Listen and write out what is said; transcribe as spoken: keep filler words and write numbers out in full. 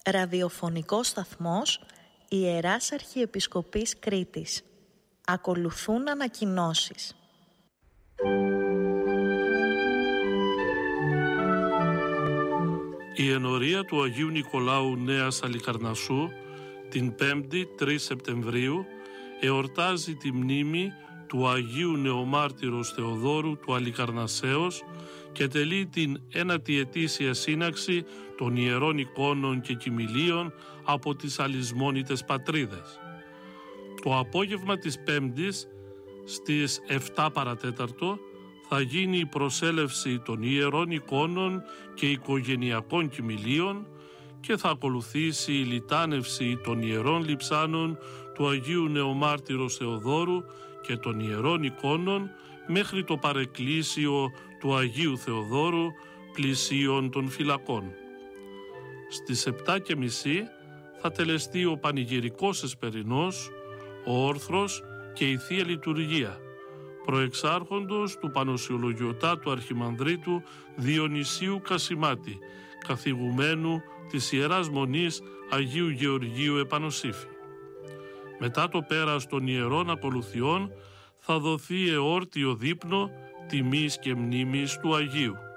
Ραδιοφωνικός σταθμός Ιεράς Αρχιεπισκοπής Κρήτης. Ακολουθούν ανακοινώσεις. Η ενορία του Αγίου Νικολάου Νέας Αλικαρνασσού την πέμπτη τρεις Σεπτεμβρίου εορτάζει τη μνήμη του Αγίου Νεομάρτυρος Θεοδόρου του Αλικαρνασσέως και τελεί την ένατη ετήσια σύναξη των Ιερών Εικόνων και Κοιμηλίων από τις αλυσμόνητες πατρίδες. Το απόγευμα της Πέμπτης στις επτά παρατέταρτο θα γίνει η προσέλευση των Ιερών Εικόνων και Οικογενειακών Κοιμηλίων και θα ακολουθήσει η λιτάνευση των Ιερών Λειψάνων του Αγίου Νεομάρτυρος Θεοδόρου και των Ιερών Εικόνων μέχρι το παρεκκλήσιο του Αγίου Θεοδόρου πλησίων των φυλακών. Στις επτά και μισή θα τελεστεί ο πανηγυρικός εσπερινός, ο όρθρος και η Θεία Λειτουργία, προεξάρχοντος του Πανοσιολογιωτάτου Αρχιμανδρίτου Διονυσίου Κασιμάτη, καθηγουμένου της Ιεράς Μονής Αγίου Γεωργίου Επανοσύφη. Μετά το πέρας των ιερών ακολουθιών θα δοθεί εόρτιο δείπνο τιμής και μνήμης του Αγίου.